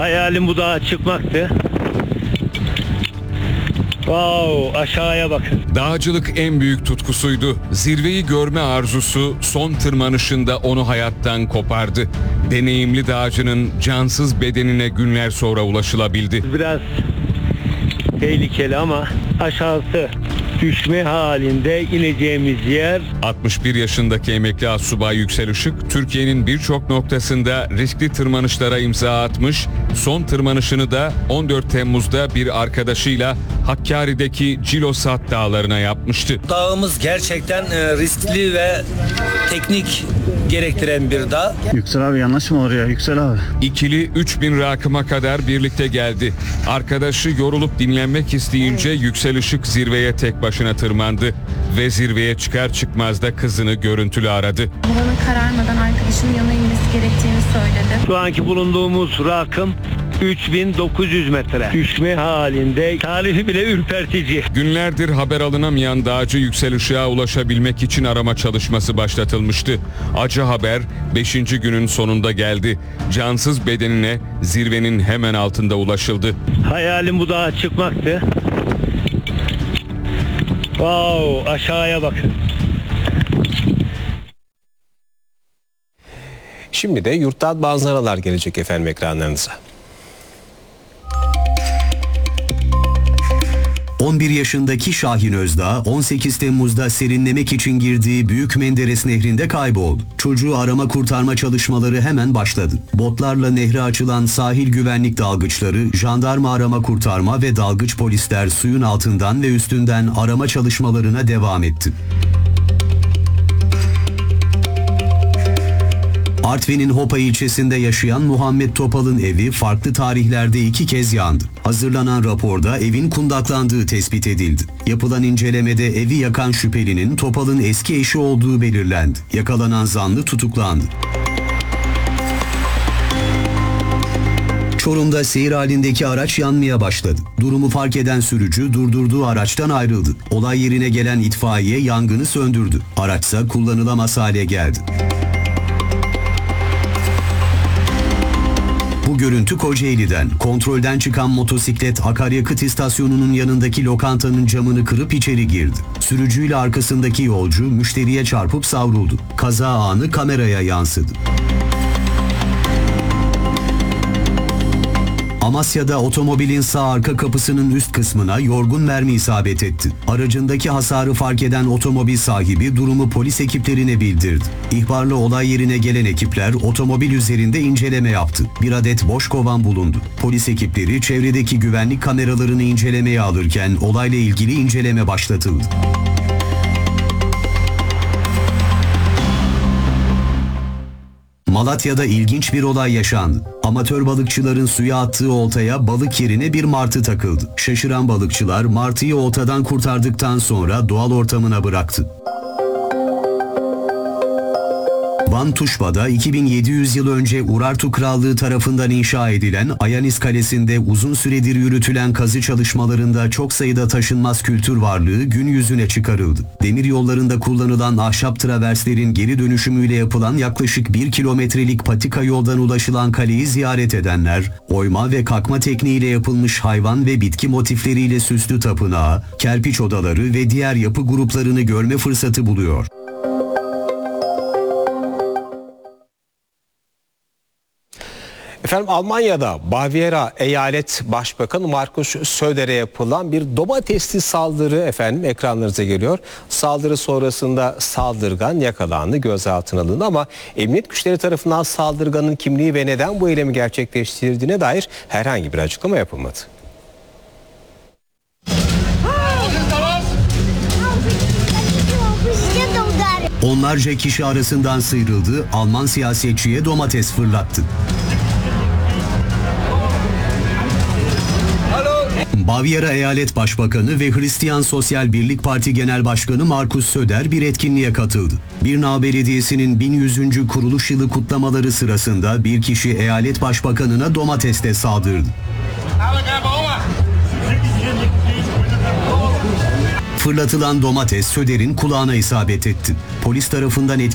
Hayalim bu dağa çıkmaktı. Wow, aşağıya bakın. Dağcılık en büyük tutkusuydu. Zirveyi görme arzusu son tırmanışında onu hayattan kopardı. Deneyimli dağcının cansız bedenine günler sonra ulaşılabildi. Biraz tehlikeli ama aşağısı düşme halinde ineceğimiz yer. 61 yaşındaki emekli astsubay Yüksel Işık, Türkiye'nin birçok noktasında riskli tırmanışlara imza atmış, son tırmanışını da 14 Temmuz'da bir arkadaşıyla Hakkari'deki Cilosat Dağları'na yapmıştı. Dağımız gerçekten riskli ve teknik gerektiren bir dağ. Yüksel abi yanaşma oraya Yüksel abi. İkili 3000 rakıma kadar birlikte geldi. Arkadaşı yorulup dinlenmek isteyince Yüksel Işık zirveye tek başına tırmandı ve zirveye çıkar çıkmaz da kızını görüntülü aradı. Havanın kararmadan arkadaşının yanına inmesi gerektiğini söyledi. Şu anki bulunduğumuz rakım 3900 metre. Düşme halinde, tarihi bile ürpertici. Günlerdir haber alınamayan dağcı Yüksel Işık'a ulaşabilmek için arama çalışması başlatılmıştı. Acı haber 5. günün sonunda geldi. Cansız bedenine zirvenin hemen altında ulaşıldı. Hayalim bu dağa çıkmaktı. Wow, aşağıya bakın. Şimdi de yurttan manzaralar gelecek efendim ekranlarınıza. 11 yaşındaki Şahin Özdağ 18 Temmuz'da serinlemek için girdiği Büyük Menderes Nehri'nde kayboldu. Çocuğu arama kurtarma çalışmaları hemen başladı. Botlarla nehre açılan sahil güvenlik dalgıçları, jandarma arama kurtarma ve dalgıç polisler suyun altından ve üstünden arama çalışmalarına devam etti. Artvin'in Hopa ilçesinde yaşayan Muhammed Topal'ın evi farklı tarihlerde 2 kez yandı. Hazırlanan raporda evin kundaklandığı tespit edildi. Yapılan incelemede evi yakan şüphelinin Topal'ın eski eşi olduğu belirlendi. Yakalanan zanlı tutuklandı. Çorum'da seyir halindeki araç yanmaya başladı. Durumu fark eden sürücü durdurduğu araçtan ayrıldı. Olay yerine gelen itfaiye yangını söndürdü. Araçsa kullanılamaz hale geldi. Bu görüntü Kocaeli'den. Kontrolden çıkan motosiklet akaryakıt istasyonunun yanındaki lokantanın camını kırıp içeri girdi. Sürücüyle arkasındaki yolcu müşteriye çarpıp savruldu. Kaza anı kameraya yansıdı. Amasya'da otomobilin sağ arka kapısının üst kısmına yorgun mermi isabet etti. Aracındaki hasarı fark eden otomobil sahibi durumu polis ekiplerine bildirdi. İhbarla olay yerine gelen ekipler otomobil üzerinde inceleme yaptı. Bir adet boş kovan bulundu. Polis ekipleri çevredeki güvenlik kameralarını incelemeye alırken olayla ilgili inceleme başlatıldı. Malatya'da ilginç bir olay yaşandı. Amatör balıkçıların suya attığı oltaya balık yerine bir martı takıldı. Şaşıran balıkçılar martıyı oltadan kurtardıktan sonra doğal ortamına bıraktı. Van Tuşba'da 2700 yıl önce Urartu Krallığı tarafından inşa edilen Ayanis Kalesi'nde uzun süredir yürütülen kazı çalışmalarında çok sayıda taşınmaz kültür varlığı gün yüzüne çıkarıldı. Demir yollarında kullanılan ahşap traverslerin geri dönüşümüyle yapılan yaklaşık 1 kilometrelik patika yoldan ulaşılan kaleyi ziyaret edenler, oyma ve kakma tekniğiyle yapılmış hayvan ve bitki motifleriyle süslü tapınağı, kerpiç odaları ve diğer yapı gruplarını görme fırsatı buluyor. Efendim Almanya'da Bavyera Eyalet Başbakanı Markus Söder'e yapılan bir domatesli saldırı efendim ekranlarınıza geliyor. Saldırı sonrasında saldırgan yakalandı, gözaltına alındı ama emniyet güçleri tarafından saldırganın kimliği ve neden bu eylemi gerçekleştirdiğine dair herhangi bir açıklama yapılmadı. Onlarca kişi arasından sıyrıldı, Alman siyasetçiye domates fırlattı. Bavyera Eyalet Başbakanı ve Hristiyan Sosyal Birlik Parti Genel Başkanı Markus Söder bir etkinliğe katıldı. Birnağ Belediyesi'nin 1100. kuruluş yılı kutlamaları sırasında bir kişi eyalet başbakanına domatesle saldırdı. Fırlatılan domates Söder'in kulağına isabet etti. Polis tarafından